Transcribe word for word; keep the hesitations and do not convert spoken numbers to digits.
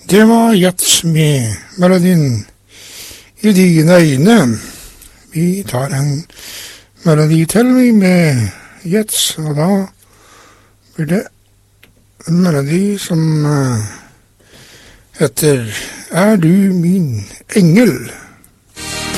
Det var Jets med melodien I dine øyne. Vi tar en melodi til med Jets, og da blir det en melodi som heter Er du min engel?